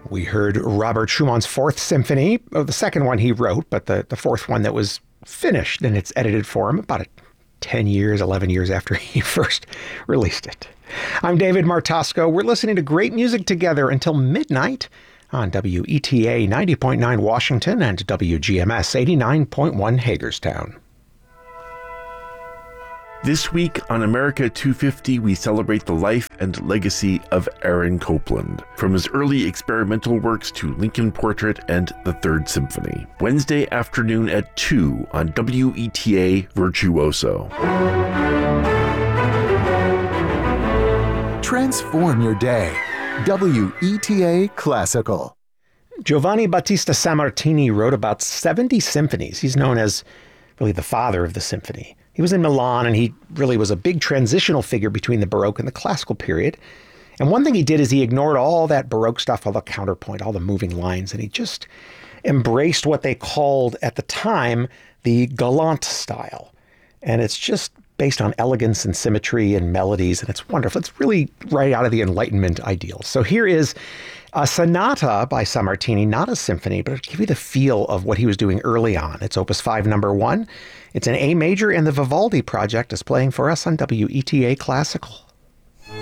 We heard Robert Schumann's Fourth Symphony, the second one he wrote, but the fourth one that was finished and it's edited for him about 10 years, 11 years after he first released it. I'm David Martosco. We're listening to great music together until midnight on WETA 90.9 Washington and WGMS 89.1 Hagerstown. This week on America 250, we celebrate the life and legacy of Aaron Copland, from his early experimental works to Lincoln Portrait and the Third Symphony. Wednesday afternoon at 2 on WETA Virtuoso. Transform your day. WETA Classical. Giovanni Battista Sammartini wrote about 70 symphonies. He's known as really the father of the symphony. He was in Milan, and he really was a big transitional figure between the Baroque and the Classical period. And one thing he did is he ignored all that Baroque stuff, all the counterpoint, all the moving lines, and he just embraced what they called at the time the galant style. And it's just based on elegance and symmetry and melodies, and it's wonderful. It's really right out of the Enlightenment ideals. So here is a sonata by Sammartini, not a symphony, but it'll give you the feel of what he was doing early on. It's Opus 5, number 1. It's an A major, and the Vivaldi Project is playing for us on WETA Classical.